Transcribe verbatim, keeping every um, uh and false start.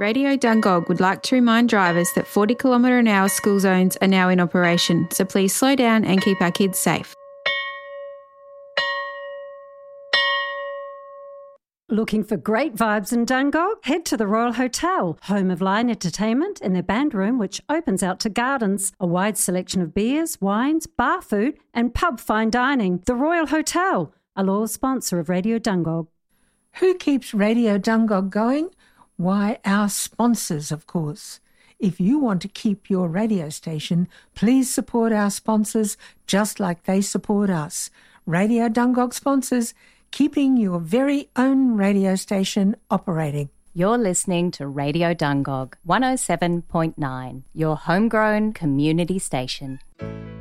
Radio Dungog would like to remind drivers that forty kilometre an hour school zones are now in operation, so please slow down and keep our kids safe. Looking for great vibes in Dungog? Head to the Royal Hotel, home of Lion Entertainment and their band room, which opens out to gardens. A wide selection of beers, wines, bar food and pub fine dining. The Royal Hotel, a loyal sponsor of Radio Dungog. Who keeps Radio Dungog going? Why, our sponsors, of course. If you want to keep your radio station, please support our sponsors just like they support us. Radio Dungog sponsors, keeping your very own radio station operating. You're listening to Radio Dungog one oh seven point nine, your homegrown community station.